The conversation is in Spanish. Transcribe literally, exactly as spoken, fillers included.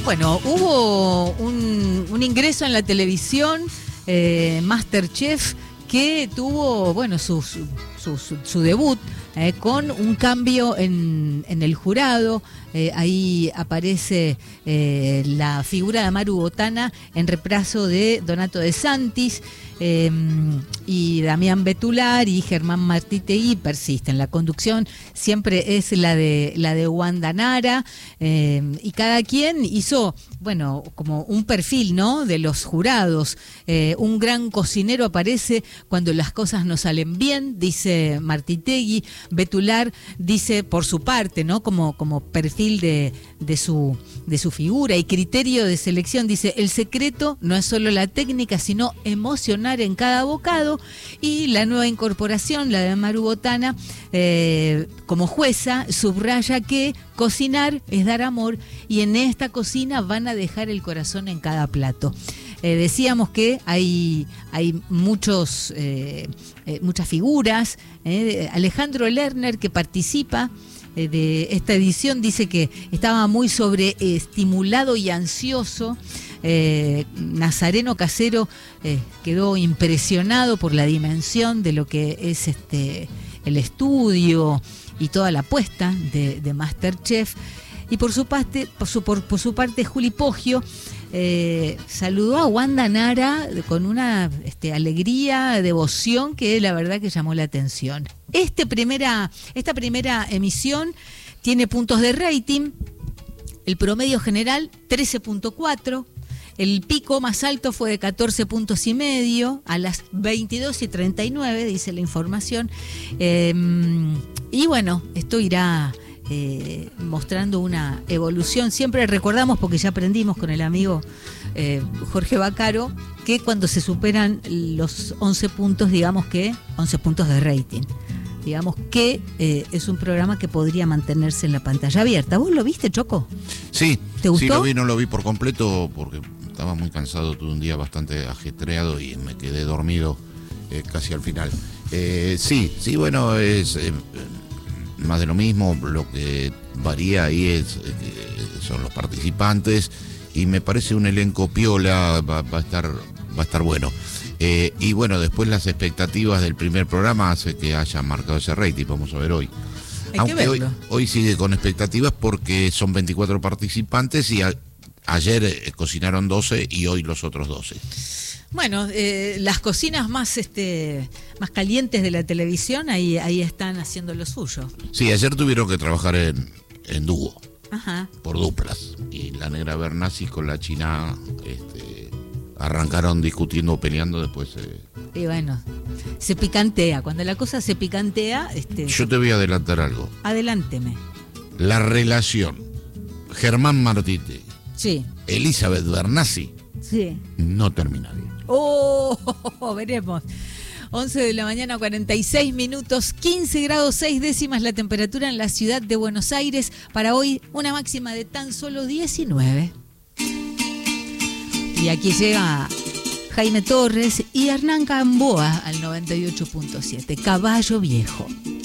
Bueno, hubo un, un ingreso en la televisión, eh, MasterChef, que tuvo, bueno, su, su, su, su debut eh, con un cambio en, en el jurado. Eh, ahí aparece eh, la figura de Amaru Botana en reemplazo de Donato de Santis, eh, y Damián Betular y Germán Martitegui persisten. La conducción siempre es la de la de Wanda Nara, eh, y cada quien hizo, bueno, como un perfil, ¿no?, de los jurados. Eh, un gran cocinero aparece cuando las cosas no salen bien, dice Martitegui. Betular dice por su parte, ¿no?, como, como perfil de, de, su, de su figura y criterio de selección, dice: el secreto no es solo la técnica, sino emocionar en cada bocado. Y la nueva incorporación, la de Amaru Botana, eh, como jueza, subraya que cocinar es dar amor, y en esta cocina van a dejar el corazón en cada plato. Eh, decíamos que hay, hay muchos, eh, eh, muchas figuras. Eh, Alejandro Lerner, que participa eh, de esta edición, dice que estaba muy sobreestimulado y ansioso. Eh, Nazareno Casero eh, quedó impresionado por la dimensión de lo que es este el estudio y toda la apuesta de, de MasterChef. Y por su parte, por su, por, por su parte Juli Poggio eh, saludó a Wanda Nara con una este, alegría, devoción que la verdad que llamó la atención. Este primera, esta primera emisión tiene puntos de rating. El promedio general trece punto cuatro. El pico más alto fue de catorce puntos y medio a las veintidós y treinta y nueve, dice la información. Eh, y bueno, esto irá eh, mostrando una evolución. Siempre recordamos, porque ya aprendimos con el amigo eh, Jorge Bacaro, que cuando se superan los once puntos, digamos que once puntos de rating, digamos que eh, es un programa que podría mantenerse en la pantalla abierta. ¿Vos lo viste, Choco? Sí, ¿te gustó? Sí lo vi, no lo vi por completo porque estaba muy cansado, tuve un día bastante ajetreado y me quedé dormido eh, casi al final. Eh, sí, sí, bueno, es eh, más de lo mismo. Lo que varía ahí es eh, son los participantes, y me parece un elenco piola, va, va a estar va a estar bueno. Eh, y bueno, después las expectativas del primer programa hace que haya marcado ese rating. Vamos a ver hoy. Hay Aunque que hoy, verlo. hoy sigue con expectativas porque son veinticuatro participantes y a, ayer eh, cocinaron doce y hoy los otros doce. Bueno, eh, las cocinas más este más calientes de la televisión ahí ahí están haciendo lo suyo. Sí, ayer tuvieron que trabajar en, en dúo. Ajá. Por duplas. Y la negra Bernasi con la china este, arrancaron discutiendo, peleando, después... Eh... Y bueno, se picantea. Cuando la cosa se picantea... Este... Yo te voy a adelantar algo. Adelánteme. La relación Germán Martite, sí, Elizabeth Bernasi, sí, no termina bien. Oh, veremos. once de la mañana, cuarenta y seis minutos, quince grados seis décimas la temperatura en la ciudad de Buenos Aires. Para hoy, una máxima de tan solo diecinueve. Y aquí llega Jaime Torres y Hernán Gamboa al noventa y ocho punto siete. Caballo Viejo.